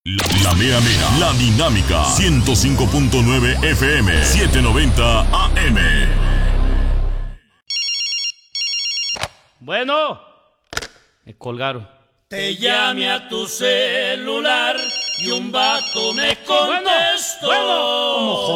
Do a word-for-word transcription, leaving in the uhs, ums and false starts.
La, la mera mera, la dinámica, ciento cinco punto nueve F M, setecientos noventa A M. Bueno, me colgaron. Te llamé a tu celular y un vato me contestó. Bueno, bueno, como